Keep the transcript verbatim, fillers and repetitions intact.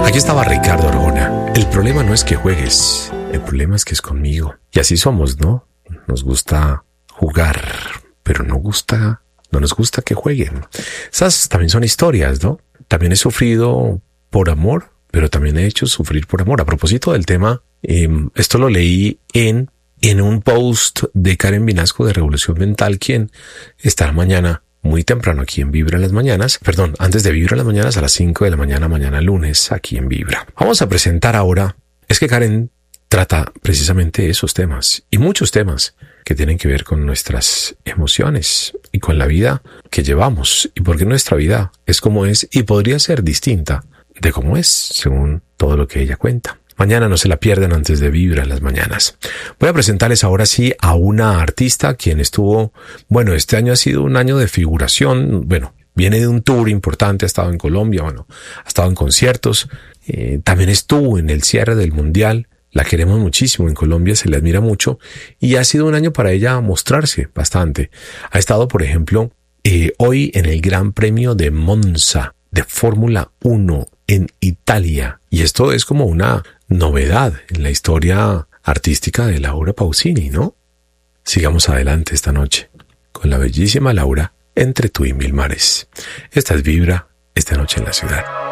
Aquí estaba Ricardo Arjona. El problema no es que juegues, el problema es que es conmigo. Y así somos, ¿no? Nos gusta jugar, pero no gusta, no nos gusta que jueguen. Esas también son historias, ¿no? También he sufrido por amor, pero también he hecho sufrir por amor. A propósito del tema, eh, esto lo leí en, en un post de Karen Vinasco de Revolución Mental, quien estará mañana muy temprano aquí en Vibra en las mañanas, perdón, antes de Vibra en las mañanas a las cinco de la mañana, mañana lunes, aquí en Vibra. Vamos a presentar ahora, es que Karen trata precisamente esos temas y muchos temas que tienen que ver con nuestras emociones y con la vida que llevamos y porque nuestra vida es como es y podría ser distinta de cómo es, según todo lo que ella cuenta. Mañana no se la pierdan antes de Vibra en las mañanas. Voy a presentarles ahora sí a una artista quien estuvo, bueno, este año ha sido un año de figuración, bueno, viene de un tour importante, ha estado en Colombia, bueno, ha estado en conciertos, eh, también estuvo en el cierre del Mundial, la queremos muchísimo en Colombia, se le admira mucho y ha sido un año para ella mostrarse bastante. Ha estado, por ejemplo, eh, hoy en el Gran Premio de Monza de Fórmula uno en Italia y esto es como una novedad en la historia artística de Laura Pausini, ¿no? Sigamos adelante esta noche con la bellísima Laura entre tú y mil mares. Esta es Vibra, esta noche en la ciudad.